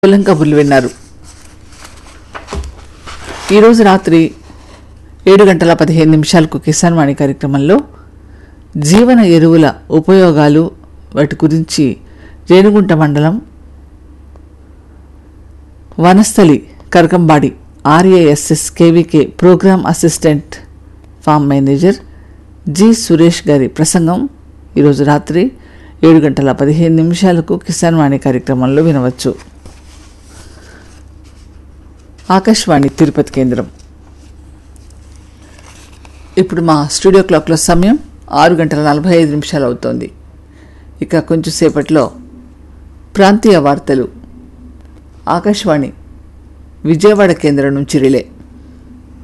పొలం కబుర్లు విన్నారు. ఈరోజు రాత్రి 7:15 కిసాన్ వాణి కార్యక్రమంలో జీవన ఎరువుల ఉపయోగాలు వాటి గురించి రేణుగుంట మండలం Vanasthali Karakambadi RASS KVK programme assistant form manager G Suresh గారి ప్రసంగం ఈరోజు రాత్రి 7:15 కిసాన్ వాణి కార్యక్రమంలో వినవచ్చు. ఆకాశవాణి తిరుపతి కేంద్రం. ఇప్పుడు మా స్టూడియో క్లాక్లో సమయం 6:45 అవుతోంది. ఇక కొంచెం సేపట్లో ప్రాంతీయ వార్తలు ఆకాశవాణి విజయవాడ కేంద్రం నుంచి రిలే.